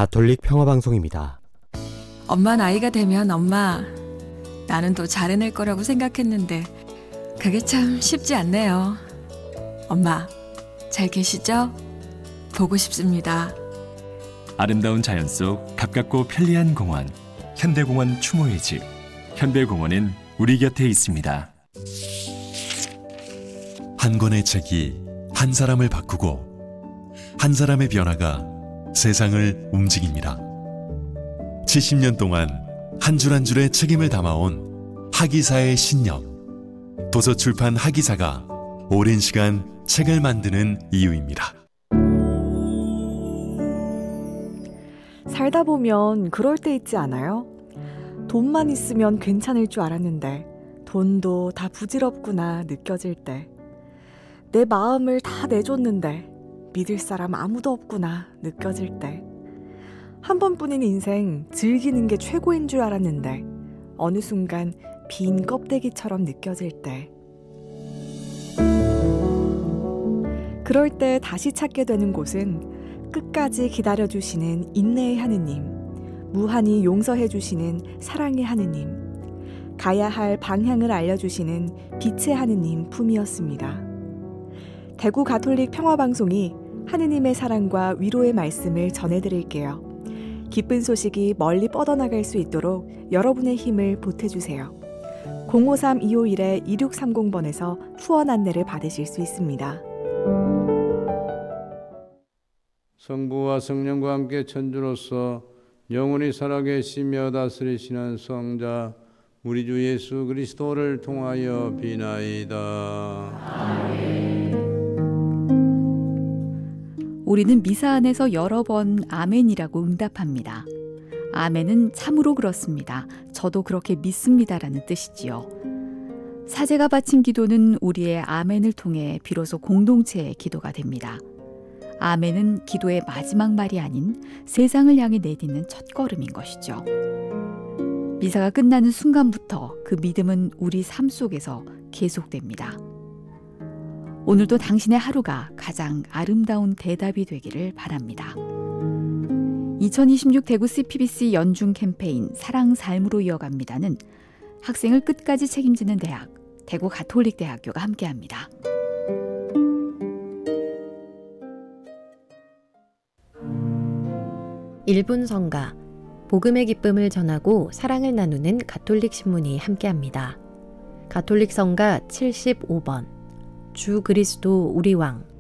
가톨릭 평화방송입니다. 엄마 나이가 되면 엄마, 나는 또 잘해낼 거라고 생각했는데 그게 참 쉽지 않네요. 엄마, 잘 계시죠? 보고 싶습니다. 아름다운 자연 속 가깝고 편리한 공원, 현대공원 추모의 집. 현대공원은 우리 곁에 있습니다. 한 권의 책이 한 사람을 바꾸고 한 사람의 변화가 세상을 움직입니다. 70년 동안 한 줄 한 줄의 책임을 담아온 하기사의 신념. 도서출판 하기사가 오랜 시간 책을 만드는 이유입니다. 살다 보면 그럴 때 있지 않아요? 돈만 있으면 괜찮을 줄 알았는데 돈도 다 부질없구나 느껴질 때, 내 마음을 다 내줬는데 믿을 사람 아무도 없구나 느껴질 때, 한 번뿐인 인생 즐기는 게 최고인 줄 알았는데 어느 순간 빈 껍데기처럼 느껴질 때, 그럴 때 다시 찾게 되는 곳은 끝까지 기다려주시는 인내의 하느님, 무한히 용서해주시는 사랑의 하느님, 가야 할 방향을 알려주시는 빛의 하느님 품이었습니다. 대구 가톨릭 평화방송이 하느님의 사랑과 위로의 말씀을 전해드릴게요. 기쁜 소식이 멀리 뻗어나갈 수 있도록 여러분의 힘을 보태주세요. 053-251-2630번에서 후원 안내를 받으실 수 있습니다. 성부와 성령과 함께 천주로서 영원히 살아계시며 다스리시는 성자 우리 주 예수 그리스도를 통하여 비나이다. 우리는 미사 안에서 여러 번 아멘이라고 응답합니다. 아멘은 참으로 그렇습니다. 저도 그렇게 믿습니다라는 뜻이지요. 사제가 바친 기도는 우리의 아멘을 통해 비로소 공동체의 기도가 됩니다. 아멘은 기도의 마지막 말이 아닌 세상을 향해 내딛는 첫걸음인 것이죠. 미사가 끝나는 순간부터 그 믿음은 우리 삶 속에서 계속됩니다. 오늘도 당신의 하루가 가장 아름다운 대답이 되기를 바랍니다. 2026 대구 CPBC 연중 캠페인 사랑 삶으로 이어갑니다는 학생을 끝까지 책임지는 대학, 대구 가톨릭대학교가 함께합니다. 일분 성가, 복음의 기쁨을 전하고 사랑을 나누는 가톨릭 신문이 함께합니다. 가톨릭 성가 75번, 주 그리스도 우리 왕,